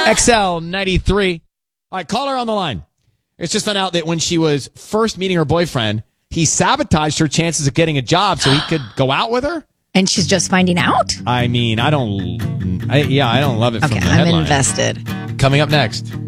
XL 93. All right, call her on the line. It's just found out that when she was first meeting her boyfriend, he sabotaged her chances of getting a job so he could go out with her. And she's just finding out? I mean, I don't love it from Okay, the I'm headline. invested. Coming up next.